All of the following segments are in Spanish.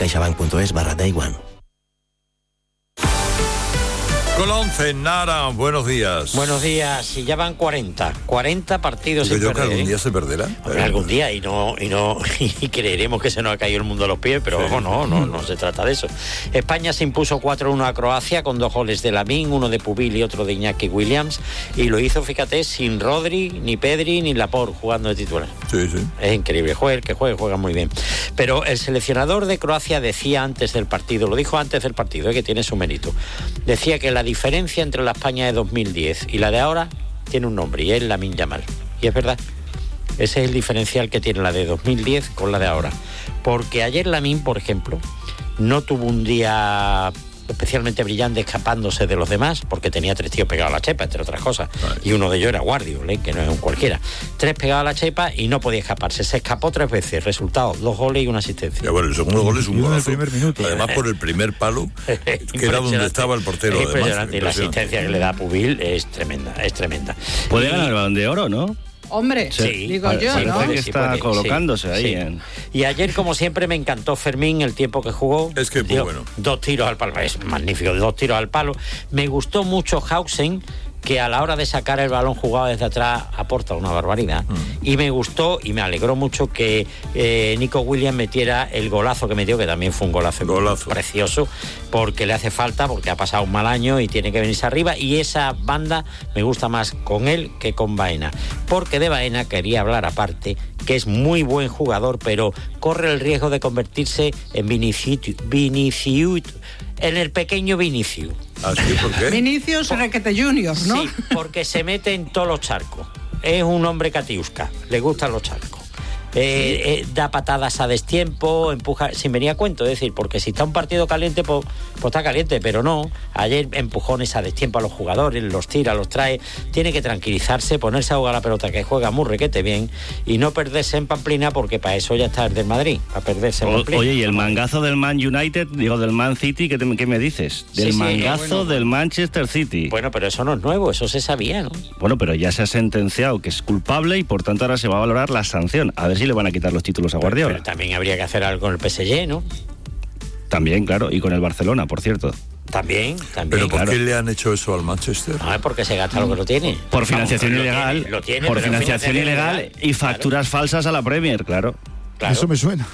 caixabank.es/day one. Con la 11, Nara, buenos días. Buenos días, y ya van 40 partidos sin Yo creo que perder. algún día se perderá. Hombre, algún día, y creeremos que se nos ha caído el mundo a los pies, pero Sí. no se trata de eso. España se impuso 4-1 a Croacia con 2 goles de Lamine, uno de Pubil y otro de Iñaki Williams, y lo hizo, fíjate, sin Rodri, ni Pedri, ni Laporte jugando de titular. Sí. Es increíble, juega muy bien. Pero el seleccionador de Croacia decía antes del partido, lo dijo antes del partido, que tiene su mérito, decía que la diferencia entre la España de 2010 y la de ahora tiene un nombre, y es Lamine Yamal. Y es verdad, ese es el diferencial que tiene la de 2010 con la de ahora. Porque ayer Lamine, por ejemplo, no tuvo un día especialmente brillante escapándose de los demás, porque tenía 3 tíos pegados a la chepa, entre otras cosas. Vale. Y uno de ellos era Guardiola, que no es un cualquiera. 3 pegados a la chepa y no podía escaparse. Se escapó 3 veces. Resultado, 2 goles y una asistencia. Ya, bueno, el segundo gol es un Y uno en el golazo. primer minuto. Además, por el primer palo, que era donde estaba el portero. Es Además, impresionante. Y la asistencia que le da a Pubil es tremenda. Puede Y- ganar el Balón de Oro, ¿no? Hombre, Sí, digo yo, parece ¿no? que está colocándose ahí en- Y ayer, como siempre, me encantó Fermín, el tiempo que jugó. Es que muy bueno. 2 tiros al palo, es magnífico, 2 tiros al palo. Me gustó mucho Hausen, que a la hora de sacar el balón jugado desde atrás aporta una barbaridad. Y me gustó y me alegró mucho que Nico Williams metiera el golazo que metió, que también fue un golazo precioso, porque le hace falta, porque ha pasado un mal año y tiene que venirse arriba, y esa banda me gusta más con él que con Baena, porque de Baena quería hablar aparte, que es muy buen jugador, pero corre el riesgo de convertirse en Vinicius, en el pequeño Vinicius. ¿Así por qué? Vinicius Requete Junior, ¿no? Sí, porque se mete en todos los charcos. Es un hombre catiusca, le gustan los charcos. Da patadas a destiempo, empuja, sin venir a cuento, es decir, porque si está un partido caliente, pues está caliente, pero no. Ayer empujones a destiempo a los jugadores, los tira, los trae. Tiene que tranquilizarse, ponerse a jugar la pelota, que juega muy requete bien, y no perderse en Pamplina, porque para eso ya está el del Madrid, para perderse en Pamplina. Oye, y el mangazo del Man United, digo, del Man City, ¿qué me dices? Del Sí, mangazo del Manchester City. Bueno, pero eso no es nuevo, eso se sabía, ¿no? Bueno, pero ya se ha sentenciado que es culpable y por tanto ahora se va a valorar la sanción. A ver si le van a quitar los títulos a Guardiola. Pero también habría que hacer algo con el PSG, ¿no? También, claro, y con el Barcelona, por cierto. También. ¿Pero por claro. qué le han hecho eso al Manchester? No, es porque se gasta lo que lo tiene. Por financiación Vamos, ilegal. lo tiene, por pero financiación ilegal y facturas falsas a la Premier, claro. Claro. Eso me suena.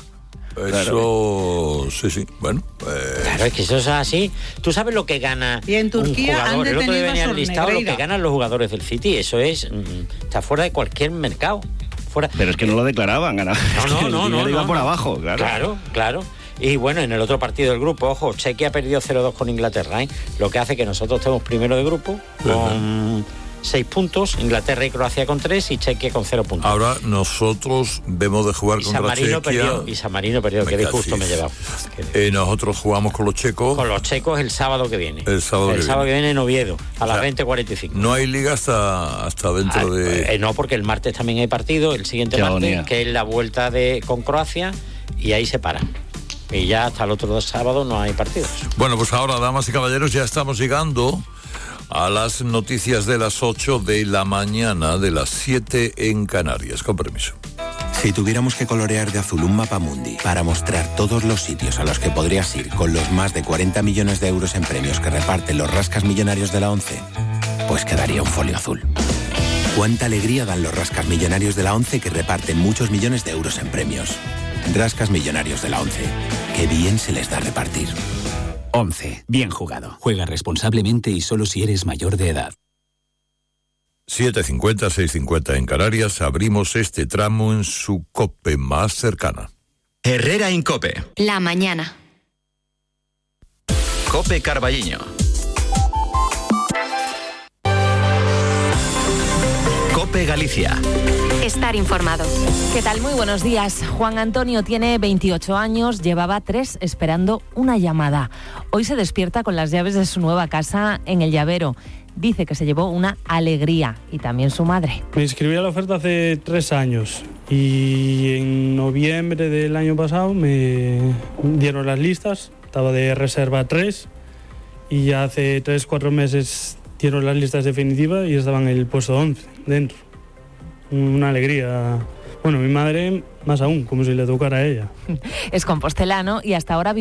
Eso, sí, bueno. Claro, es que eso es así. Tú sabes lo que gana Y en Turquía un jugador. han El otro día detenido venía a el listado lo Negreira. que ganan los jugadores del City. Eso es, está fuera de cualquier mercado. Fuera. Pero es que no lo declaraban, ganaba. No, iba no, por no. abajo, claro. Claro. Y bueno, en el otro partido del grupo, ojo, Chequia ha perdido 0-2 con Inglaterra, ¿eh? Lo que hace que nosotros estemos primero de grupo con 6 puntos, Inglaterra y Croacia con 3 y Chequia con 0 puntos. Ahora nosotros debemos de jugar Y San contra Marino Chequia. perdió, y San Marino perdió, que disgusto me he llevado. Nosotros jugamos con los checos. Con los checos el sábado que viene. El sábado que viene en Oviedo, a las sea, 20:45. No hay liga hasta dentro de... No, porque el martes también hay partido, el siguiente Qué martes, agonía. que es la vuelta con Croacia, y ahí se para. Y ya hasta el otro sábado no hay partidos. Bueno, pues ahora, damas y caballeros, ya estamos llegando a las noticias de las 8 de la mañana, de las 7 en Canarias. Con permiso. Si tuviéramos que colorear de azul un mapa mundi para mostrar todos los sitios a los que podrías ir con los más de 40 millones de euros en premios que reparten los rascas millonarios de la ONCE, pues quedaría un folio azul. Cuánta alegría dan los rascas millonarios de la ONCE que reparten muchos millones de euros en premios. Rascas millonarios de la ONCE. Qué bien se les da repartir. 11. Bien jugado. Juega responsablemente y solo si eres mayor de edad. 7:50, 6:50 en Canarias. Abrimos este tramo en su COPE más cercana. Herrera Incope. La mañana. Cope Carballiño. Cope Galicia. Estar informado. ¿Qué tal? Muy buenos días. Juan Antonio tiene 28 años, llevaba 3 esperando una llamada. Hoy se despierta con las llaves de su nueva casa en El Llavero. Dice que se llevó una alegría, y también su madre. Me inscribí a la oferta hace 3 años y en noviembre del año pasado me dieron las listas, estaba de reserva 3 y ya hace 3-4 meses dieron las listas definitivas y estaba en el puesto 11 dentro. Una alegría. Bueno, mi madre más aún, como si le tocara a ella. Es compostelano y hasta ahora